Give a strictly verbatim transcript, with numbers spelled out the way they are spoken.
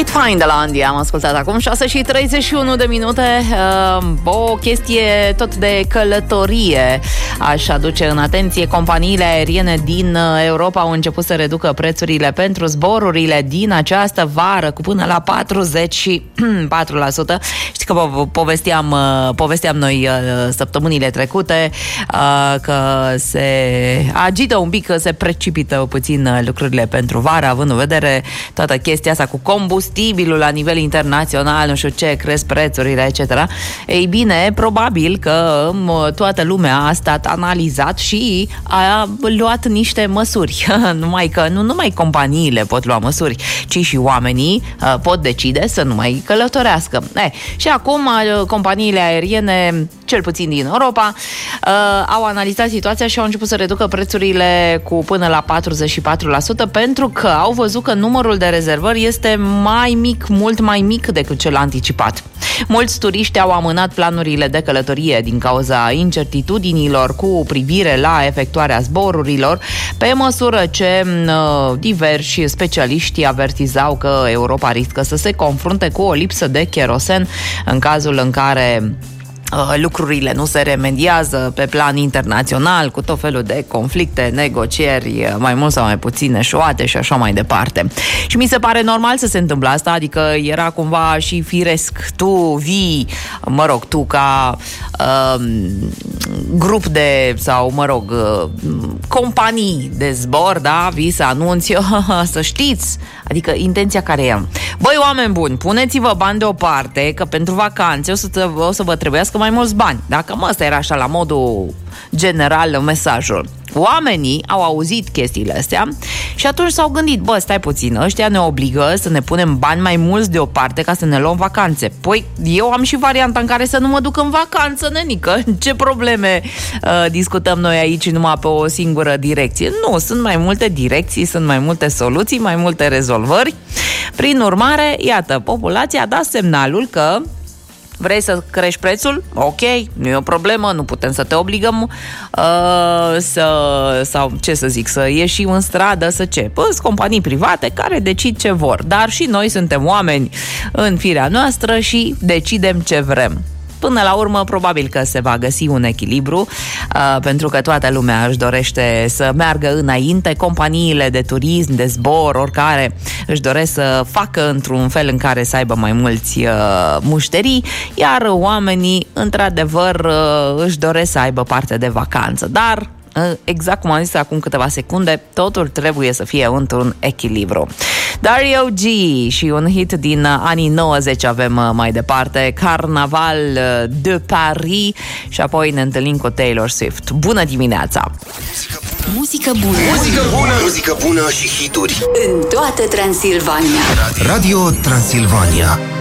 Street Fine de la Andy am ascultat acum, șase și treizeci și unu de minute. uh, O chestie tot de călătorie aș aduce în atenție. Companiile aeriene din Europa au început să reducă prețurile pentru zborurile din această vară cu până la patruzeci și patru la sută. Știi că po- povesteam, povesteam noi săptămânile trecute că se agită un pic, că se precipită puțin lucrurile pentru vară, având în vedere toată chestia asta cu combustibilul la nivel internațional, nu știu ce, cresc prețurile, et cetera. Ei bine, probabil că toată lumea a stat analizat și a luat niște măsuri. Numai că nu numai companiile pot lua măsuri, ci și oamenii uh, pot decide să nu mai călătorească. Eh, și acum uh, companiile aeriene, cel puțin din Europa, uh, au analizat situația și au început să reducă prețurile cu până la patruzeci și patru la sută pentru că au văzut că numărul de rezervări este mai mic, mult mai mic decât cel anticipat. Mulți turiști au amânat planurile de călătorie din cauza incertitudinilor cu privire la efectuarea zborurilor, pe măsură ce uh, diversi specialiști avertizau că Europa riscă să se confrunte cu o lipsă de kerosen în cazul în care lucrurile nu se remediază pe plan internațional, cu tot felul de conflicte, negocieri mai mult sau mai puțin eșuate și așa mai departe. Și mi se pare normal să se întâmple asta, adică era cumva și firesc. Tu vii, mă rog, tu ca uh, grup de, sau mă rog, uh, companii de zbor, da, vii să anunți, să știți, adică intenția care e. Băi, oameni buni, puneți-vă bani deoparte, că pentru vacanțe o să, o să vă trebuiască mai mulți bani. Dacă mă, ăsta era așa la modul general mesajul. Oamenii au auzit chestiile astea și atunci s-au gândit, bă, stai puțin, ăștia ne obligă să ne punem bani mai mulți deoparte ca să ne luăm vacanțe. Păi, eu am și varianta în care să nu mă duc în vacanță, nenică. Ce probleme uh, discutăm noi aici numai pe o singură direcție? Nu, sunt mai multe direcții, sunt mai multe soluții, mai multe rezolvări. Prin urmare, iată, populația a dat semnalul că vrei să crești prețul? Ok, nu e o problemă, nu putem să te obligăm uh, să, sau ce să zic, să ieși în stradă, să ce? Păi, sunt companii private care decid ce vor, dar și noi suntem oameni în firea noastră și decidem ce vrem. Până la urmă, probabil că se va găsi un echilibru, uh, pentru că toată lumea își dorește să meargă înainte, companiile de turism, de zbor, oricare își doresc să facă într-un fel în care să aibă mai mulți uh, mușterii, iar oamenii, într-adevăr, uh, își doresc să aibă parte de vacanță. Dar exact cum am zis acum câteva secunde, totul trebuie să fie într-un echilibru. Dario G și un hit din anii nouăzeci avem mai departe, Carnaval de Paris, și apoi ne întâlnim cu Taylor Swift. Bună dimineața! Muzică bună! Muzică bună! Muzică bună și hituri în toată Transilvania. Radio Transilvania.